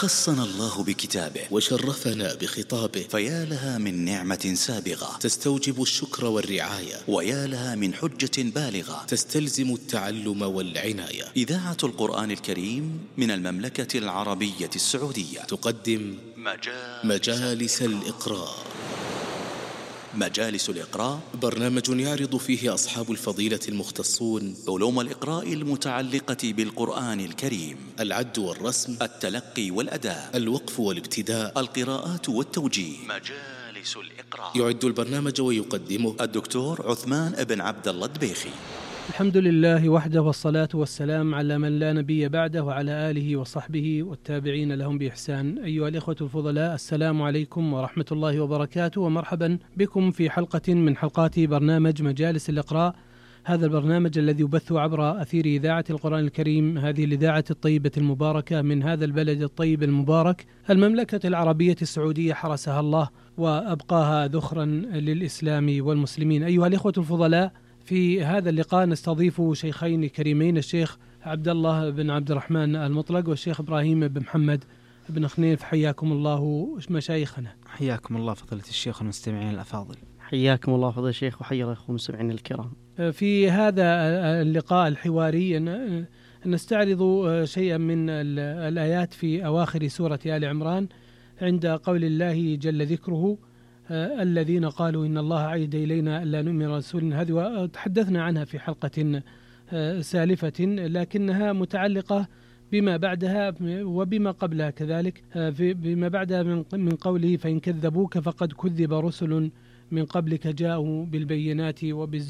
خصنا الله بكتابه وشرفنا بخطابه، فيا لها من نعمة سابغة تستوجب الشكر والرعاية، ويا لها من حجة بالغة تستلزم التعلم والعناية. إذاعة القرآن الكريم من المملكة العربية السعودية تقدم مجالس الإقراء. مجالس الإقراء برنامج يعرض فيه أصحاب الفضيلة المختصون علوم الإقراء المتعلقة بالقرآن الكريم: العد والرسم، التلقي والأداء، الوقف والابتداء، القراءات والتوجيه. مجالس الإقراء. يعد البرنامج ويقدمه الدكتور عثمان بن عبد الله الدبيخي. الحمد لله وحده، والصلاة والسلام على من لا نبي بعده وعلى آله وصحبه والتابعين لهم بإحسان. أيها الإخوة الفضلاء، السلام عليكم ورحمة الله وبركاته، ومرحبا بكم في حلقة من حلقات برنامج مجالس الإقراء. هذا البرنامج الذي يبث عبر أثير إذاعة القرآن الكريم، هذه الإذاعة الطيبة المباركة من هذا البلد الطيب المبارك، المملكة العربية السعودية، حرسها الله وأبقاها ذخرا للإسلام والمسلمين. أيها الإخوة الفضلاء، في هذا اللقاء نستضيف شيخين كريمين، الشيخ عبد الله بن عبد الرحمن المطلق والشيخ إبراهيم بن محمد بن خنيف. حياكم الله مشايخنا. حياكم الله فضيلة الشيخ والمستمعين الأفاضل. حياكم الله فضيلة الشيخ وحيا الأخوة المستمعين الكرام. في هذا اللقاء الحواري نستعرض شيئا من الآيات في أواخر سورة آل عمران، عند قول الله جل ذكره: الذين قالوا إن الله عهد إلينا ألا نؤمن رسول. هذه وتحدثنا عنها في حلقة سالفة، لكنها متعلقة بما بعدها وبما قبلها كذلك. بما بعدها من قوله: فإن كذبوك فقد كذب رسل من قبلك جاءوا بالبينات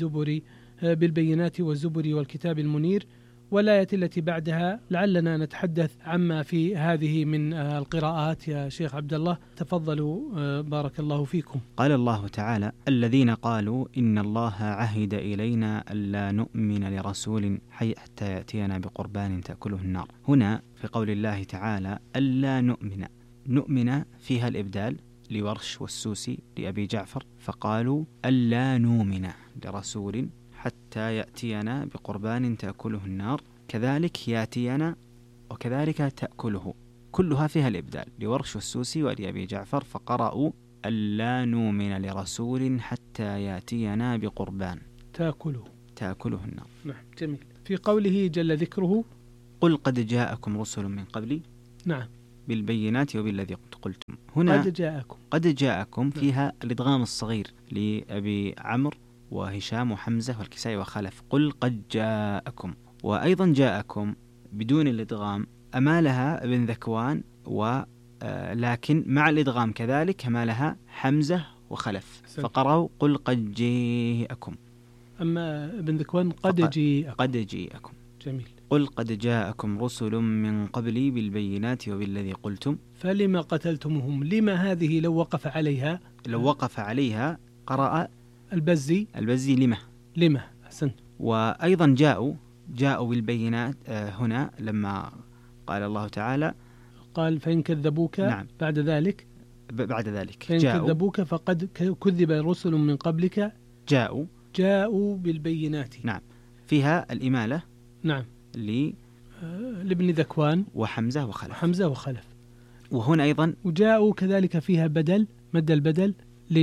والزبر والكتاب المنير. والآية التي بعدها لعلنا نتحدث عما في هذه من القراءات. يا شيخ عبد الله تفضلوا بارك الله فيكم. قال الله تعالى: الذين قالوا إن الله عهد إلينا ألا نؤمن لرسول حتى يأتينا بقربان تأكله النار. هنا في قول الله تعالى ألا نؤمن فيها الإبدال لورش والسوسي لأبي جعفر، فقالوا ألا نؤمن لرسول حتى يأتينا بقربان تأكله النار، كذلك يأتينا وكذلك تأكله، كلها فيها الإبدال لورش والسوسي ولأبي جعفر، فقرأوا ألا نؤمن لرسول حتى يأتينا بقربان تأكله النار. نعم، جميل. في قوله جل ذكره: قل قد جاءكم رسل من قبلي. نعم، بالبينات وبالذي قلتم. هنا قد جاءكم فيها الإدغام الصغير لأبي عمرو وهشام وحمزة والكسائي وخلف. قل قد جاءكم. وأيضا جاءكم بدون الإدغام أمالها ابن ذكوان، لكن مع الإدغام كذلك أمالها حمزة وخلف، فقرأوا قل قد جاءكم. أما ابن ذكوان قد جاءكم. جميل. قل قد جاءكم رسل من قبلي بالبينات وبالذي قلتم فلما قتلتمهم. لما هذه لو وقف عليها قرأ البزي لما. أحسنت. وأيضا جاءوا بالبينات هنا لما قال الله تعالى قال فإن كذبوك. نعم. بعد ذلك فإن كذبوك فقد كذب رسل من قبلك جاءوا بالبينات. نعم، فيها الإمالة. نعم، لابن ذكوان وحمزة وخلف. وهنا أيضا وجاءوا كذلك فيها مد البدل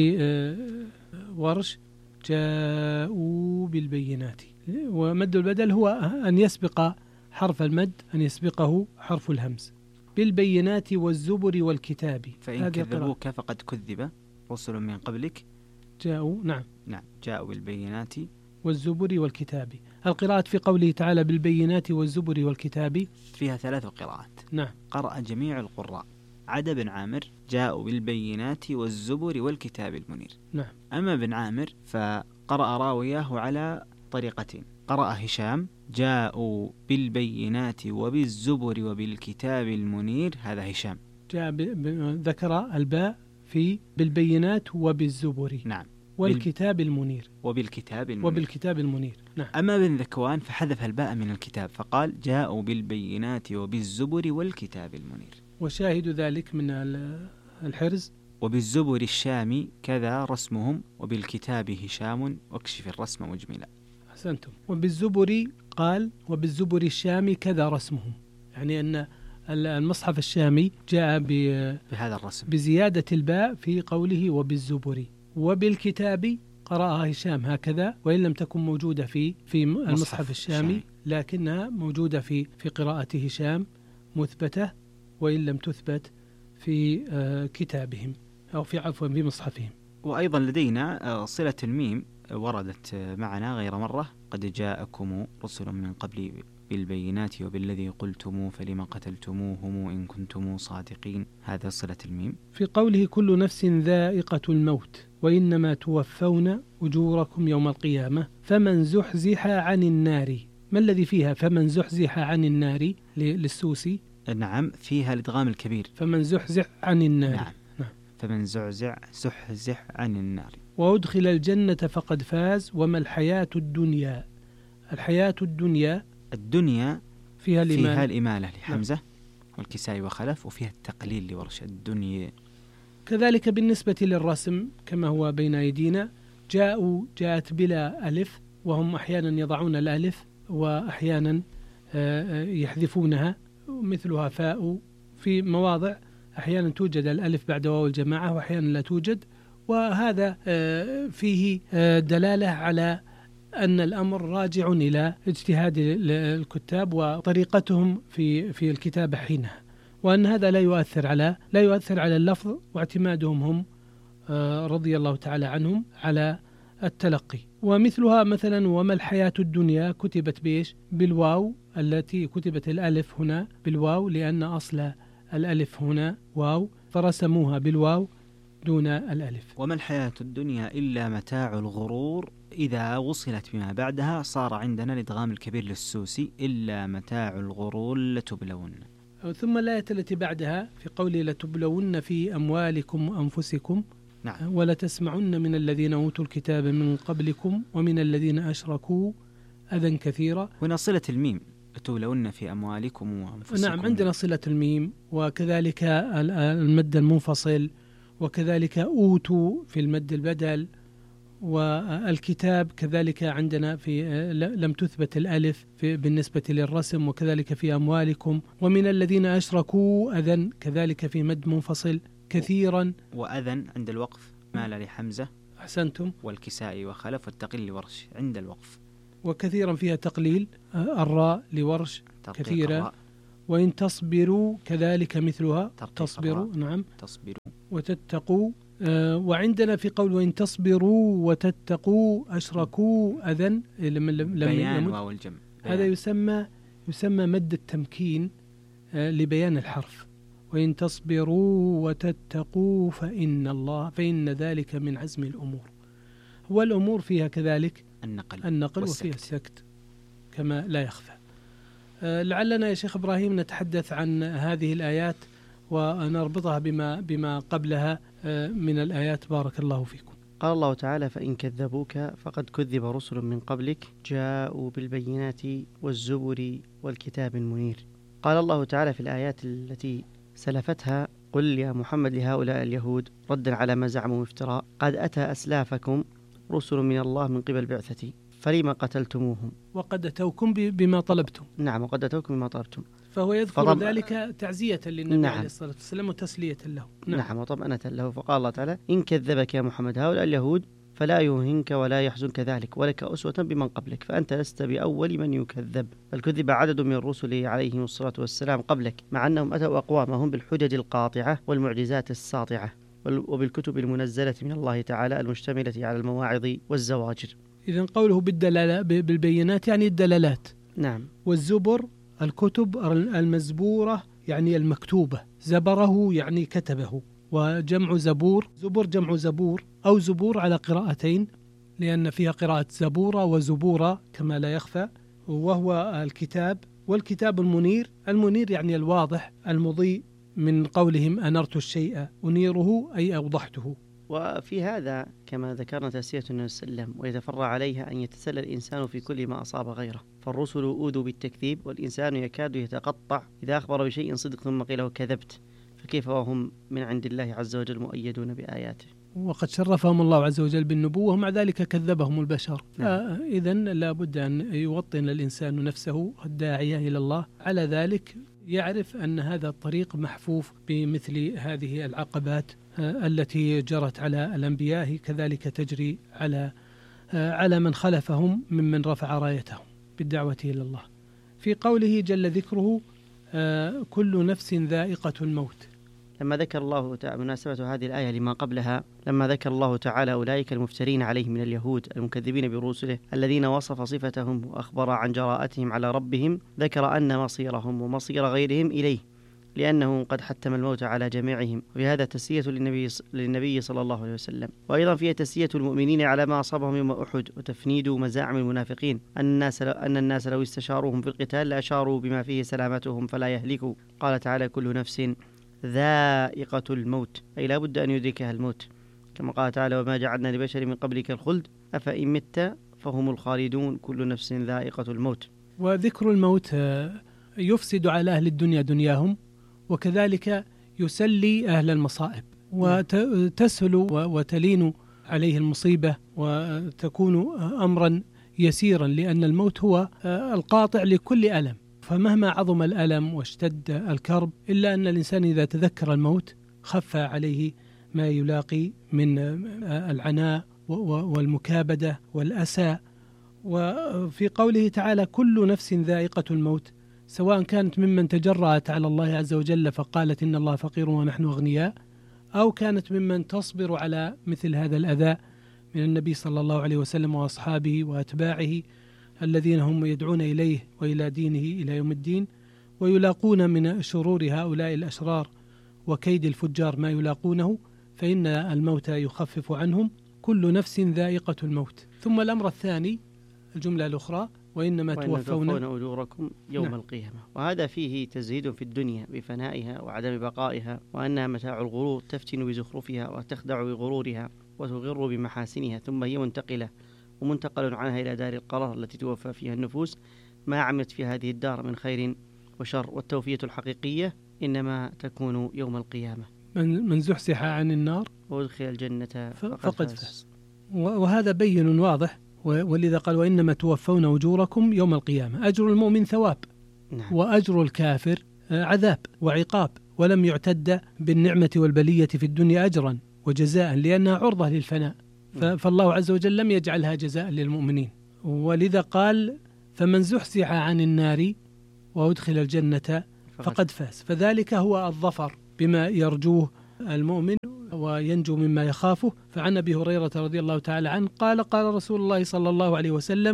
لورش جاءوا بالبينات. ومد البدل هو أن يسبق حرف المد أن يسبقه حرف الهمز. بالبينات والزبر والكتاب. فإن كذبوك فقد كذب رسل من قبلك جاءوا. نعم، جاءوا بالبينات والزبر والكتاب. القراءة في قوله تعالى بالبينات والزبر والكتاب فيها 3 قراءات. نعم، قرأ جميع القراء عدا بن عامر: جاءوا بالبينات والزبر والكتاب المنير. نعم. أما بن عامر فقرأ راوياه على طريقتين: قرأ هشام: جاءوا بالبينات وبالزبر وبالكتاب المنير، هذا هشام. ذكر الباء في بالبينات وبالزبر. نعم. والكتاب المنير. وبالكتاب المنير. نعم. أما بن ذكوان فحذف الباء من الكتاب فقال: جاءوا بالبينات وبالزبر والكتاب المنير. وشاهد ذلك من الحرز: وبالزبر الشامي كذا رسمهم وبالكتاب هشام واكشف الرسم مجملا. أحسنتم. وبالزبر قال: وبالزبر الشامي كذا رسمهم، يعني أن المصحف الشامي جاء بهذا الرسم بزيادة الباء في قوله وبالزبر، وبالكتاب قرأها هشام هكذا، وإن لم تكن موجودة في المصحف الشامي لكنها موجودة في قراءة هشام مثبتة، وإن لم تثبت في كتابهم أو في مصحفهم. وأيضا لدينا صلة الميم وردت معنا غير مرة: قد جاءكم رسل من قبل بالبينات وبالذي قلتم فلما قتلتموهم إن كنتم صادقين. هذا صلة الميم. في قوله كل نفس ذائقة الموت وإنما توفون أجوركم يوم القيامة فمن زحزح عن النار، ما الذي فيها فمن زحزح عن النار للسوسي؟ نعم، فيها الإدغام الكبير، فمن زحزح عن النار. نعم. فمن زحزح عن النار. وأدخل الجنة فقد فاز وما الحياة الدنيا. الحياة الدنيا فيها الإمالة لحمزة والكسائي وخلف، وفيها التقليل لورش الدنيا. كذلك بالنسبة للرسم كما هو بين أيدينا، جاءت بلا ألف، وهم أحيانا يضعون الألف وأحيانا يحذفونها، مثلها فاء في مواضع أحيانا توجد الألف بعد واو الجماعة وأحيانا لا توجد، وهذا فيه دلالة على أن الأمر راجع إلى اجتهاد الكتاب وطريقتهم في الكتابة حينها، وأن هذا لا يؤثر على اللفظ، واعتمادهم هم رضي الله تعالى عنهم على التلقي. ومثلها مثلا وما الحياة الدنيا كتبت بإيش؟ بالواو، التي كتبت الألف هنا بالواو لأن أصل الألف هنا واو، فرسموها بالواو دون الألف. وما الحياة الدنيا إلا متاع الغرور، إذا وصلت بما بعدها صار عندنا الإدغام الكبير للسوسي: إلا متاع الغرور لتبلون. ثم الآية التي بعدها في قوله لتبلون في أموالكم وأنفسكم، نعم. ولا تسمعن من الذين أوتوا الكتاب من قبلكم ومن الذين أشركوا أذى كثيرا. هنا صلة الميم لتبلون في أموالكم وأنفسكم. نعم، عندنا صلة الميم، وكذلك المد المنفصل، وكذلك أوتوا في المد البدل، والكتاب كذلك عندنا في لم تثبت الألف بالنسبة للرسم، وكذلك في أموالكم، ومن الذين أشركوا أذن كذلك في مد منفصل كثيرا. وأذن عند الوقف مال لحمزة، أحسنتم، والكسائي وخلف، والتقليل لورش عند الوقف. وكثيرا فيها تقليل، الراء لورش كثيرا. وإن تصبروا كذلك مثلها تصبروا، نعم، تصبروا وتتقوا. وعندنا في قول وإن تصبروا وتتقوا أشركوا أذن بيان واو الجمع، هذا يسمى مد التمكين لبيان الحرف. وإن تصبروا وتتقوا فإن ذلك من عزم الأمور. هو الأمور فيها كذلك النقل وفيها السكت كما لا يخفى. لعلنا يا شيخ إبراهيم نتحدث عن هذه الآيات ونربطها بما قبلها من الآيات، بارك الله فيكم. قال الله تعالى فإن كذبوك فقد كذب رسل من قبلك جاءوا بالبينات والزبر والكتاب المنير. قال الله تعالى في الآيات التي سلفتها: قل يا محمد لهؤلاء اليهود ردا على ما زعموا افتراء قد أتى أسلافكم رسل من الله من قبل بعثتي فلما قتلتموهم. وقد أتوكم بما طلبتم. نعم، وقد أتوكم بما طلبتم. فهو يذكر ذلك تعزية للنبي عليه الصلاة والسلام وتسلية له. نعم، وطمأنة له. فقال الله تعالى: إن كذبك يا محمد هؤلاء اليهود فلا يهنك ولا يحزنك ذلك ولك أسوة بمن قبلك فأنت لست بأول من يكذب، بل كذب عدد من الرسل عليهم الصلاة والسلام قبلك مع أنهم أتوا أقوامهم بالحجج القاطعة والمعجزات الساطعة وبالكتب المنزلة من الله تعالى المشتملة على المواعظ والزواجر. إذن قوله بالبينات يعني الدلالات. نعم. والزبر الكتب المزبورة يعني المكتوبة، زبره يعني كتبه، وجمع زبور، زبر جمع زبور أو زبور على قراءتين، لأن فيها قراءة زبورة وزبورة كما لا يخفى، وهو الكتاب. والكتاب المنير يعني الواضح المضيء، من قولهم أنرت الشيء أنيره أي أوضحته. وفي هذا كما ذكرنا تسلية النبي صلى الله عليه وسلم، ويتفرع عليها أن يتسلى الإنسان في كل ما أصاب غيره، فالرسل أوذوا بالتكذيب والإنسان يكاد يتقطع إذا أخبر بشيء صدق ثم قيل له كذبت، فكيف وهم من عند الله عز وجل مؤيدون بآياته. وقد شرفهم الله عز وجل بالنبوة ومع ذلك كذبهم البشر. إذن لا بد أن يوطن الإنسان نفسه الداعية إلى الله على ذلك يعرف أن هذا الطريق محفوف بمثل هذه العقبات التي جرت على الأنبياء، كذلك تجري على من خلفهم ممن رفع رايتهم بالدعوة إلى الله. في قوله جل ذكره كل نفس ذائقة الموت، لما ذكر الله تعالى مناسبة هذه الآية لما قبلها، لما ذكر الله تعالى أولئك المفترين عليه من اليهود المكذبين برسله الذين وصف صفتهم وأخبر عن جراءتهم على ربهم، ذكر أن مصيرهم ومصير غيرهم إليه، لأنه قد حتم الموت على جميعهم. وبهذا تسلية للنبي صلى الله عليه وسلم، وأيضا فيها تسلية المؤمنين على ما أصابهم يوم أحد، وتفنيد مزاعم المنافقين أن الناس لو استشاروهم في القتال لأشاروا بما فيه سلامتهم فلا يهلكوا. قال تعالى كل نفس ذائقة الموت، أي لا بد أن يدركها الموت، كما قال تعالى وما جعلنا لبشر من قبلك الخلد أفإن مت فهم الخالدون كل نفس ذائقة الموت. وذكر الموت يفسد على أهل الدنيا دنياهم، وكذلك يسلي أهل المصائب، وتسهل وتلين عليه المصيبة وتكون أمرا يسيرا، لأن الموت هو القاطع لكل ألم. فمهما عظم الألم واشتد الكرب إلا أن الإنسان إذا تذكر الموت خف عليه ما يلاقي من العناء والمكابدة والأسى. وفي قوله تعالى كل نفس ذائقة الموت، سواء كانت ممن تجرأت على الله عز وجل فقالت إن الله فقير ونحن أغنياء، أو كانت ممن تصبر على مثل هذا الأذى من النبي صلى الله عليه وسلم وأصحابه وأتباعه الذين هم يدعون إليه وإلى دينه إلى يوم الدين، ويلاقون من شرور هؤلاء الأشرار وكيد الفجار ما يلاقونه، فإن الموت يخفف عنهم. كل نفس ذائقة الموت. ثم الأمر الثاني الجملة الأخرى وإنما توفون أجوركم يوم القيامة، وهذا فيه تزهيد في الدنيا بفنائها وعدم بقائها، وأنها متاع الغرور تفتن بزخرفها وتخدع بغرورها وتغر بمحاسنها، ثم هي منتقلة ومنتقل عنها إلى دار القرار التي توفى فيها النفوس ما عملت في هذه الدار من خير وشر، والتوفية الحقيقية إنما تكون يوم القيامة. من زحزح عن النار وادخل الجنة فقد فاز. وهذا بين واضح، ولذا قال وإنما توفون أجوركم يوم القيامة. أجر المؤمن ثواب، نعم. وأجر الكافر عذاب وعقاب، ولم يعتد بالنعمة والبلية في الدنيا أجرا وجزاء لأنها عرضة للفناء، فالله عز وجل لم يجعلها جزاء للمؤمنين. ولذا قال فمن زحزح عن النار وأدخل الجنة فقد فاز، فذلك هو الظفر بما يرجوه المؤمن وينجو مما يخافه. فعن أبي هريرة رضي الله تعالى عنه قال قال رسول الله صلى الله عليه وسلم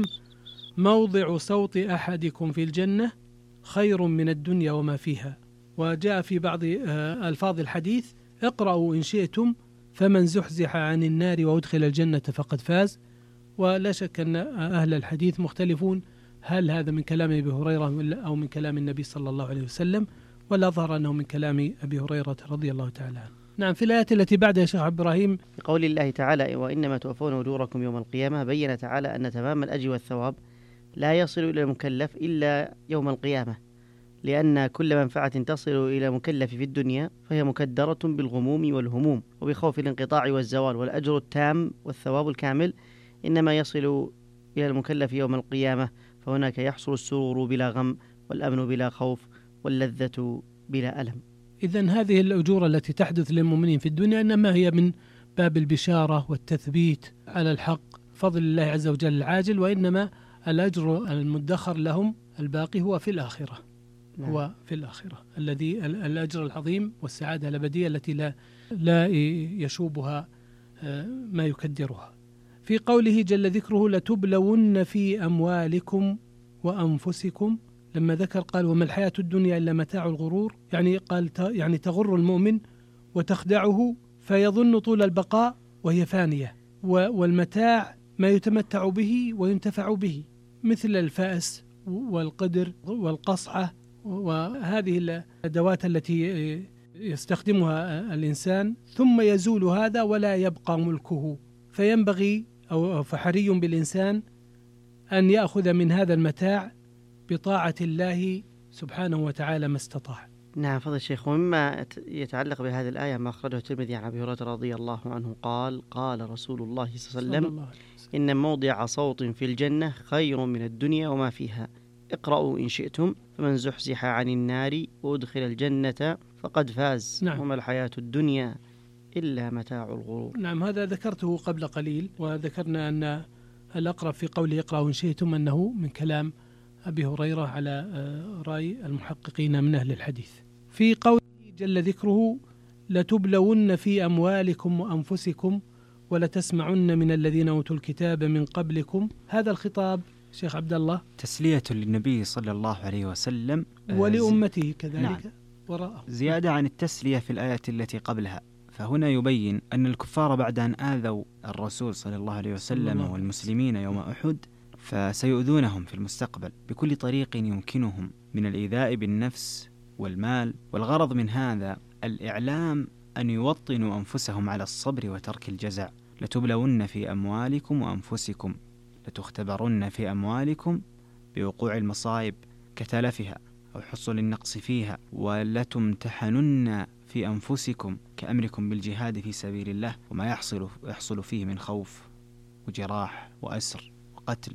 موضع صوت أحدكم في الجنة خير من الدنيا وما فيها. وجاء في بعض ألفاظ الحديث اقرأوا إن شئتم فمن زحزح عن النار وأدخل الجنة فقد فاز. ولا شك أن أهل الحديث مختلفون هل هذا من كلام أبي هريرة أو من كلام النبي صلى الله عليه وسلم، ولا ظهر أنه من كلام أبي هريرة رضي الله تعالى عنه. نعم. في الآية التي بعدها يا شيخ إبراهيم بقول الله تعالى وإنما توفون أجوركم يوم القيامة، بين تعالى أن تمام الأجر والثواب لا يصل إلى المكلف إلا يوم القيامة، لأن كل منفعة تصل إلى المكلف في الدنيا فهي مكدرة بالغموم والهموم وبخوف الانقطاع والزوال، والأجر التام والثواب الكامل إنما يصل إلى المكلف يوم القيامة، فهناك يحصل السرور بلا غم والأمن بلا خوف واللذة بلا ألم. إذن هذه الأجور التي تحدث للمؤمنين في الدنيا إنما هي من باب البشارة والتثبيت على الحق فضل الله عز وجل العاجل، وإنما الأجر المدخر لهم الباقي هو في الآخرة. نعم. هو في الآخرة الذي الأجر العظيم والسعادة الأبدية التي لا يشوبها ما يكدرها. في قوله جل ذكره لتبلون في أموالكم وأنفسكم، لما ذكر قال وما الحياة الدنيا إلا متاع الغرور، يعني قال يعني تغر المؤمن وتخدعه فيظن طول البقاء وهي فانية، والمتاع ما يتمتع به وينتفع به مثل الفأس والقدر والقصعة، وهذه الأدوات التي يستخدمها الإنسان، ثم يزول هذا ولا يبقى ملكه. فينبغي أو فحري بالإنسان أن يأخذ من هذا المتاع بطاعة الله سبحانه وتعالى ما استطاع. نعم فضل الشيخ. ومما يتعلق بهذه الآية ما أخرجه الترمذي عن أبي هريرة رضي الله عنه قال قال رسول الله صلى الله عليه وسلم إن موضع صوت في الجنة خير من الدنيا وما فيها، اقرأوا إن شئتم فمن زحزح عن النار وأدخل الجنة فقد فاز. نعم. وما الحياة الدنيا إلا متاع الغرور. نعم، هذا ذكرته قبل قليل، وذكرنا أن الأقرب في قوله اقرأوا إن شئتم أنه من كلام أبي هريرة على رأي المحققين من أهل الحديث. في قوله جل ذكره لتبلون في أموالكم وأنفسكم ولتسمعن من الذين أوتوا الكتاب من قبلكم، هذا الخطاب شيخ عبد الله تسلية للنبي صلى الله عليه وسلم ولأمته كذلك. نعم. وراءه زيادة عن التسلية في الآية التي قبلها. فهنا يبين أن الكفار بعد أن آذوا الرسول صلى الله عليه وسلم والمسلمين يوم أحد فسيؤذونهم في المستقبل بكل طريق يمكنهم من الإيذاء بالنفس والمال. والغرض من هذا الإعلام أن يوطنوا أنفسهم على الصبر وترك الجزع. لتبلون في أموالكم وأنفسكم، لتختبرن في أموالكم بوقوع المصائب كتلفها أو حصول النقص فيها، ولتمتحنن في أنفسكم كأمركم بالجهاد في سبيل الله وما يحصل فيه من خوف وجراح وأسر وقتل،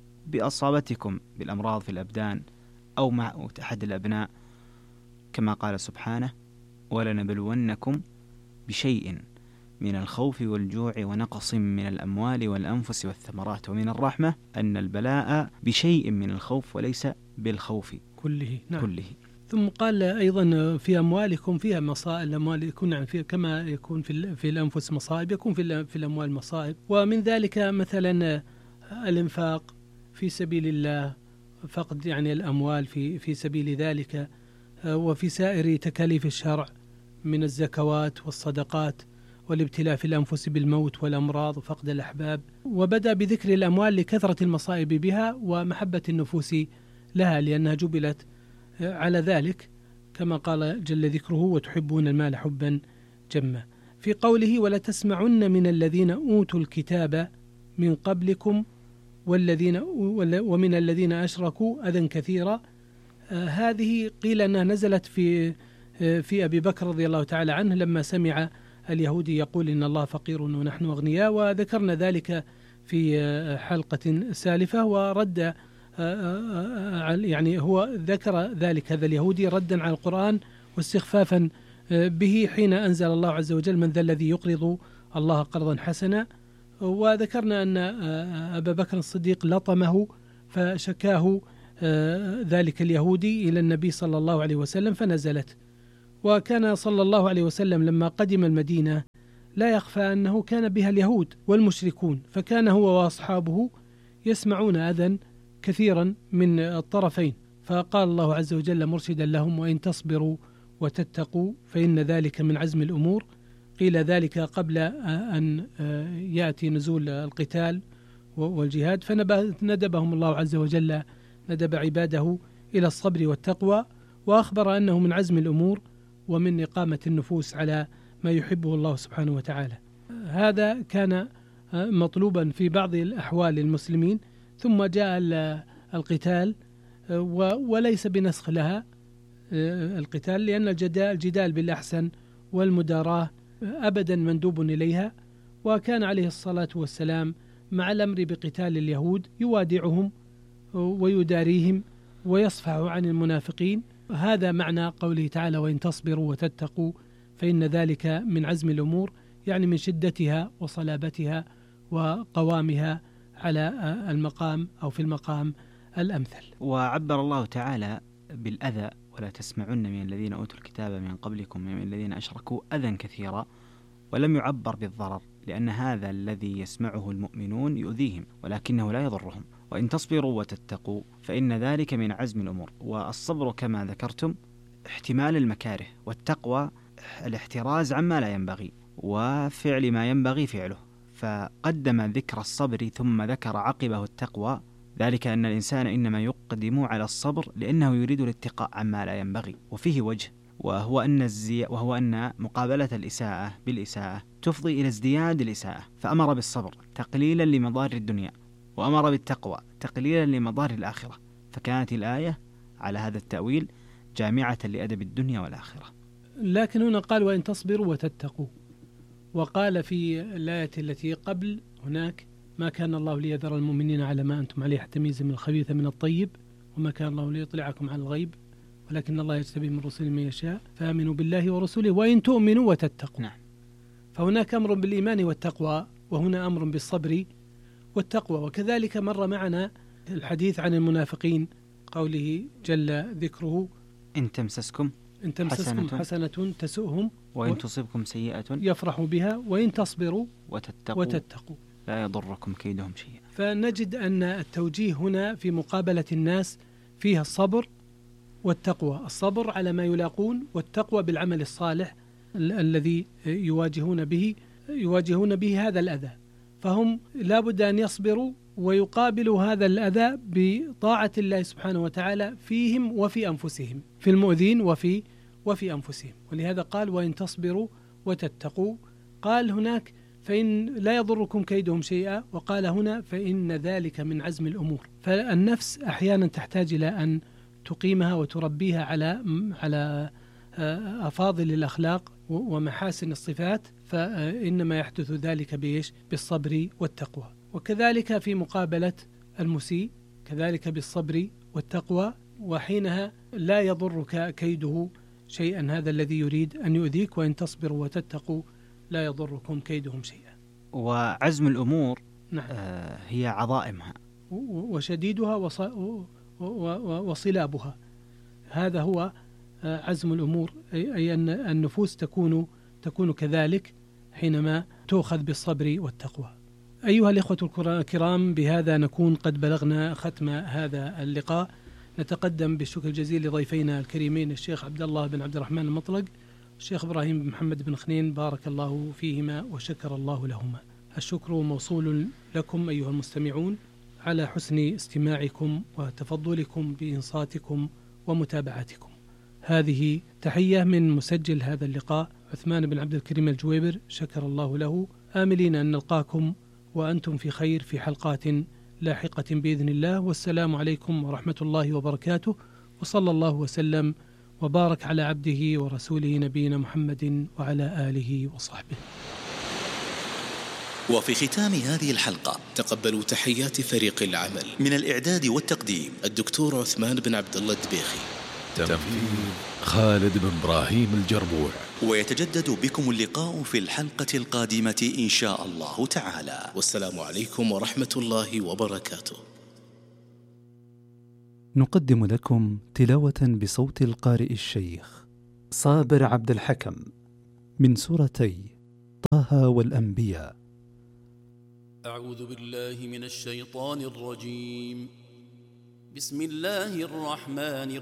بأصابتكم بالأمراض في الأبدان أو مع أحد الأبناء، كما قال سبحانه ولنبلونكم بشيء من الخوف والجوع ونقص من الأموال والأنفس والثمرات. ومن الرحمة أن البلاء بشيء من الخوف وليس بالخوف كله. نعم. كله. ثم قال أيضا في أموالكم فيها مصائب، الأموال يكون فيها كما يكون في الأنفس مصائب يكون في الأموال مصائب، ومن ذلك مثلا الإنفاق في سبيل الله، فقد يعني الأموال في سبيل ذلك، وفي سائر تكاليف الشرع من الزكوات والصدقات، والابتلاء في الأنفس بالموت والأمراض وفقد الأحباب. وبدأ بذكر الأموال لكثرة المصائب بها ومحبة النفوس لها لأنها جبلت على ذلك، كما قال جل ذكره وتحبون المال حبا جما. في قوله ولتسمعن من الذين أوتوا الكتاب من قبلكم ومن الذين أشركوا أذى كثيرا، هذه قيل أنها نزلت في أبي بكر رضي الله تعالى عنه لما سمع اليهودي يقول إن الله فقير ونحن أغنياء، وذكرنا ذلك في حلقة سالفة، ورد يعني هو ذكر ذلك هذا اليهودي ردا على القرآن واستخفافا به حين أنزل الله عز وجل من ذا الذي يقرض الله قرضا حسنا. وذكرنا أن أبا بكر الصديق لطمه فشكاه ذلك اليهودي إلى النبي صلى الله عليه وسلم فنزلت. وكان صلى الله عليه وسلم لما قدم المدينة لا يخفى أنه كان بها اليهود والمشركون، فكان هو وأصحابه يسمعون أذى كثيرا من الطرفين، فقال الله عز وجل مرشدا لهم وإن تصبروا وتتقوا فإن ذلك من عزم الأمور. قيل ذلك قبل أن يأتي نزول القتال والجهاد، فندبهم الله عز وجل ندب عباده إلى الصبر والتقوى، وأخبر أنه من عزم الأمور ومن إقامة النفوس على ما يحبه الله سبحانه وتعالى. هذا كان مطلوبا في بعض الأحوال المسلمين، ثم جاء القتال وليس بنسخ لها القتال، لأن الجدال بالأحسن والمداراة أبدا مندوب إليها، وكان عليه الصلاة والسلام مع الأمر بقتال اليهود يوادعهم ويداريهم ويصفح عن المنافقين. هذا معنى قوله تعالى وإن تصبروا وتتقوا فإن ذلك من عزم الأمور، يعني من شدتها وصلابتها وقوامها على المقام أو في المقام الأمثل. وعبر الله تعالى بالأذى ولا تسمعن من الذين أوتوا الكتاب من قبلكم من الذين أشركوا أذى كثيرا، ولم يعبر بالضرر، لأن هذا الذي يسمعه المؤمنون يؤذيهم ولكنه لا يضرهم. وإن تصبروا وتتقوا فإن ذلك من عزم الأمور. والصبر كما ذكرتم احتمال المكاره، والتقوى الاحتراز عما لا ينبغي وفعل ما ينبغي فعله. فقدم ذكر الصبر ثم ذكر عقبه التقوى، ذلك أن الإنسان إنما يقدم على الصبر لأنه يريد الاتقاء عما لا ينبغي. وفيه وجه، وهو أن مقابلة الإساءة بالإساءة تفضي إلى ازدياد الإساءة، فأمر بالصبر تقليلا لمضار الدنيا، وأمر بالتقوى تقليلا لمضار الآخرة، فكانت الآية على هذا التأويل جامعة لأدب الدنيا والآخرة. لكن هنا قال وإن تصبروا وتتقوا، وقال في الآية التي قبل هناك ما كان الله ليذر المؤمنين على ما أنتم عليه حتى يميز من الخبيث من الطيب وما كان الله ليطلعكم على الغيب ولكن الله يجتبي من رسله من يشاء فآمنوا بالله ورسوله وإن تؤمنوا وتتقوا. نعم. فهناك أمر بالإيمان والتقوى وهنا أمر بالصبر والتقوى. وكذلك مر معنا الحديث عن المنافقين قوله جل ذكره إن تمسسكم حسنة تسؤهم وإن تصبكم سيئة يفرحوا بها وإن تصبروا وتتقوا لا يضركم كيدهم شيئا. فنجد أن التوجيه هنا في مقابلة الناس فيها الصبر والتقوى، الصبر على ما يلاقون والتقوى بالعمل الصالح الذي يواجهون به هذا الأذى. فهم لا بد أن يصبروا ويقابلوا هذا الأذى بطاعة الله سبحانه وتعالى فيهم وفي أنفسهم، في المؤذين وفي أنفسهم. ولهذا قال وإن تصبروا وتتقوا، قال هناك فإن لا يضركم كيدهم شيئا، وقال هنا فإن ذلك من عزم الأمور. فالنفس أحيانا تحتاج إلى أن تقيمها وتربيها على أفاضل الأخلاق ومحاسن الصفات، فإنما يحدث ذلك بالصبر والتقوى. وكذلك في مقابلة المسيء كذلك بالصبر والتقوى، وحينها لا يضرك كيده شيئا هذا الذي يريد أن يؤذيك، وإن تصبروا وتتقوا لا يضركم كيدهم شيئا. وعزم الأمور نعم. هي عظائمها وشديدها وصلابها، هذا هو عزم الأمور، أي أن النفوس تكون كذلك حينما تؤخذ بالصبر والتقوى. أيها الإخوة الكرام، بهذا نكون قد بلغنا ختم هذا اللقاء. نتقدم بالشكر الجزيل لضيفينا الكريمين الشيخ عبد الله بن عبد الرحمن المطلق الشيخ إبراهيم بن محمد بن خنين، بارك الله فيهما وشكر الله لهما. الشكر موصول لكم أيها المستمعون على حسن استماعكم وتفضلكم بإنصاتكم ومتابعتكم. هذه تحية من مسجل هذا اللقاء عثمان بن عبد الكريم الجويبر، شكر الله له، آملين أن نلقاكم وأنتم في خير في حلقات لاحقة بإذن الله. والسلام عليكم ورحمة الله وبركاته، وصلى الله وسلم وبارك على عبده ورسوله نبينا محمد وعلى آله وصحبه. وفي ختام هذه الحلقة تقبلوا تحيات فريق العمل من الإعداد والتقديم الدكتور عثمان بن عبد الله الدبيخي، تنفيذ خالد بن إبراهيم الجربوع. ويتجدد بكم اللقاء في الحلقة القادمة إن شاء الله تعالى. والسلام عليكم ورحمة الله وبركاته. نقدم لكم تلاوة بصوت القارئ الشيخ صابر عبد الحكم من سورتي طه والأنبياء. أعوذ بالله من الشيطان الرجيم. بسم الله الرحمن